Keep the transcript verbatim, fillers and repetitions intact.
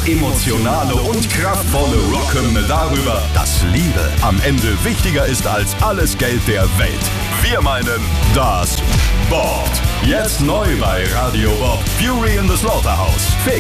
emotionale und kraftvolle Rockhymne darüber, dass Liebe am Ende wichtiger ist als alles Geld der Welt. Wir meinen, das boppt. Jetzt neu bei Radio Bob, Fury in the Slaughterhouse.